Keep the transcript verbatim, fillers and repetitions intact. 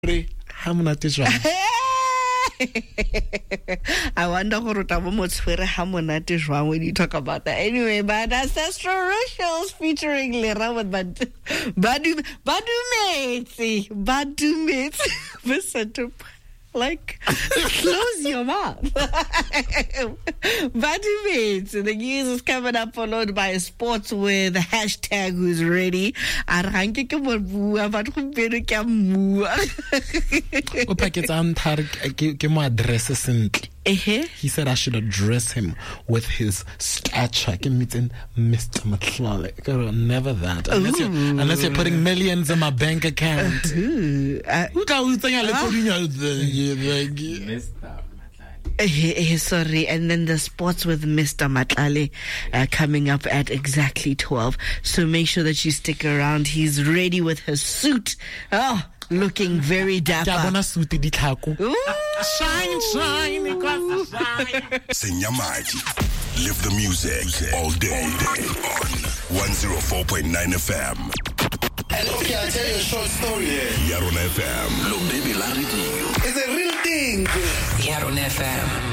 ha monate jwang? I wonder gore ta bo motshwere ha monate jwang when you talk about that. Anyway, but Ancestral Rituals featuring Lera with Badu Badu Badumetse Badumetse listen to like close your mouth. Badumetse, the news is coming up, followed by sports with hashtag who's ready. Aranke ke mo bua ba go pele ke mua. O paketsa amthar ke mo address sentle. Uh-huh. He said I should address him with his stature. Give me Mister McClellan. Never that. Unless you're, unless you're putting millions in my bank account. Who Uh, sorry, and then the sports with Mister Matlale uh, coming up at exactly twelve. So make sure that you stick around. He's ready with his suit. Oh, looking very dapper. Ooh. Shine, shine, Senyamati. Live the music all day on one oh four point nine F M. Hello, can I tell you a short story? Yaron F M. Look, baby, la radio. It's a real thing. Yaron F M.